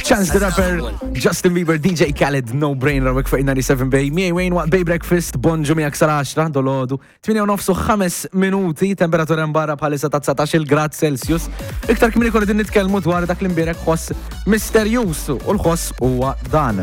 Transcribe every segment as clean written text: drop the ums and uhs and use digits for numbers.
Chance the Rapper, Justin Bieber, DJ Khaled, No Brainer, għek fuq 97 Bay. Miej Wayne waqt Bay Breakfast, bonġu miegħek sal-10 dolodu. 8:05 minuti, temperatura mbarra bħalissa ta' 19 grad Celsius. Iktar kmini kolli din nitkellmu dwar dak l-imbierek ħoss misterjus u l-ħoss huwa dan.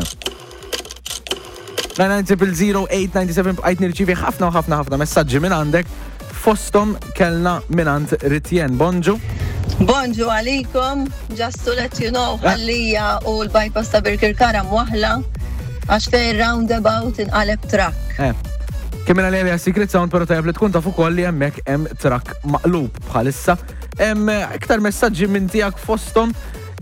9900897 bqajt nirċivi ħafna messaġġi minn għandek. Fostom kellna minant Ritjen. Bonġu. Bonġu għalikom, just to let you know, ħallija u l-bypass ta' Birkirkara mwahla, għax fej roundabout inqaleb truck. Kemmina li għalija Secret Sound, pero tajab li tkun tafu kolli jemmek jem truck maqlub bħalissa. Iktar messaġġi minn tijak Fostom,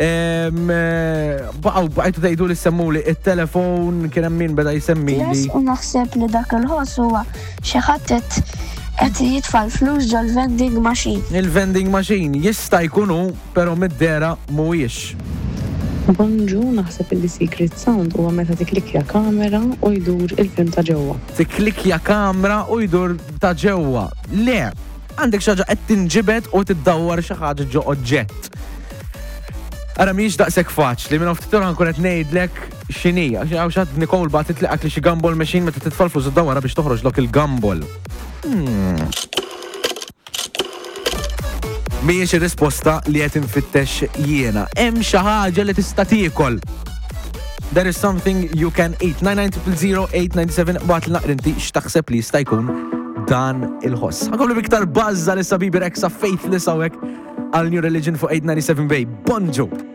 baqajtu tajdu li semmu li il-telefon kien min beda jisemmi li. U naħseb li dak il-ħos huwa xeħatet qed jitfall flus ġol vending machine. Il-vending machine jista' jkunu, pero mid-dera mhuwiex. Bonġu, naħseb li Secret Sound huwa meta tiklikja kamera u jdur il-film ta' ġewwa. Tiklikja kamera u jdur ta' ġewwa. Le, għandek xi ħaġa qed tinġibed u tiddawwar xi ħaġa ġo oġġett. Ara mhijiex daqshekk faċli, minn ftit nkun qed ngħidlek x'inhi, għax xatt Nicole bagħad titlaqak li xi gumball machine meta titfal fuż iddawwara biex toħroġlok il-gumball. Mhijiex ir-risposta li qed infittex jiena. Hemm xi ħaġa li tista' tiekol. There is something you can eat. 9900897 bagħat naqrinti x'taħseb li jista' jkun dan il-ħoss. Ħakollu iktar bażza li Bieber Exa Faithless hawnhekk għal New Religion fuq 897 Bay. Bonġu!